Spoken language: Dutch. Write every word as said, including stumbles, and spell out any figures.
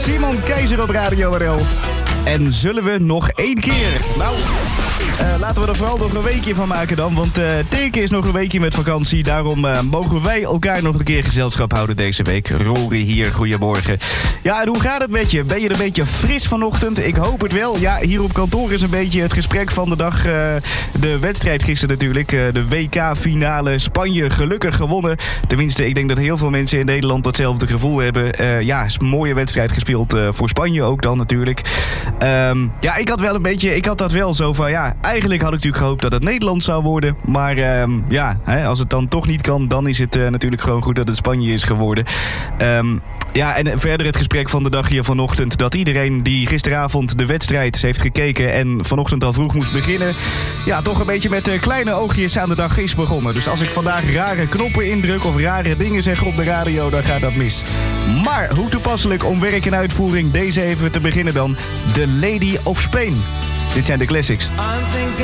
Simon Keizer op Radio R L. En zullen we nog één keer? Nou, uh, laten we er vooral nog een weekje van maken dan. Want uh, Teke is nog een weekje met vakantie. Daarom uh, mogen wij elkaar nog een keer gezelschap houden deze week. Rory hier, goedemorgen. Ja, en hoe gaat het met je? Ben je een beetje fris vanochtend? Ik hoop het wel. Ja, hier op kantoor is een beetje het gesprek van de dag. Uh, de wedstrijd gisteren natuurlijk. Uh, de W K-finale. Spanje gelukkig gewonnen. Tenminste, ik denk dat heel veel mensen in Nederland datzelfde gevoel hebben. Uh, ja, is een mooie wedstrijd gespeeld uh, voor Spanje ook dan natuurlijk. Um, ja, ik had wel een beetje, ik had dat wel zo van, ja, eigenlijk had ik natuurlijk gehoopt dat het Nederland zou worden. Maar um, ja, hè, als het dan toch niet kan, dan is het uh, natuurlijk gewoon goed dat het Spanje is geworden. Um, ja, en verder het gesprek van de dag hier vanochtend, dat iedereen die gisteravond de wedstrijd heeft gekeken en vanochtend al vroeg moest beginnen, ja, toch een beetje met uh, kleine oogjes aan de dag is begonnen. Dus als ik vandaag rare knoppen indruk of rare dingen zeg op de radio, dan gaat dat mis. Maar hoe toepasselijk om werk en uitvoering deze even te beginnen dan. The Lady of Spain. Dit zijn de classics.